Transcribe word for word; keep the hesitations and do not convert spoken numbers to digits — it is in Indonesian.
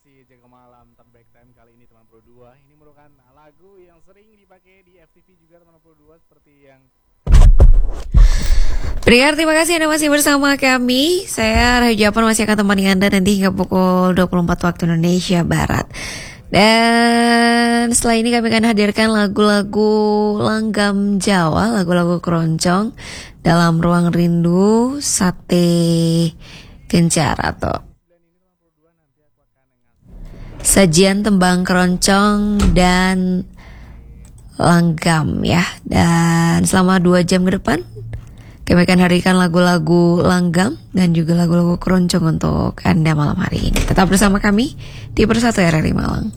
masih jaga malam terbaik time kali ini teman Pro dua. Ini merupakan lagu yang sering dipakai di F T V juga teman Pro dua, seperti yang Pendengar, terima kasih Anda masih bersama kami. Saya Rahayu Japan masih akan temani Anda nanti hingga pukul dua puluh empat waktu Indonesia Barat. Dan setelah ini kami akan hadirkan lagu-lagu langgam Jawa, lagu-lagu keroncong dalam Ruang Rindu Sate Gencar atau sajian tembang keroncong dan langgam ya. Dan selama dua jam ke depan kami akan hadirkan lagu-lagu langgam dan juga lagu-lagu keroncong untuk Anda malam hari ini. Tetap bersama kami di Persatu R R I Malang.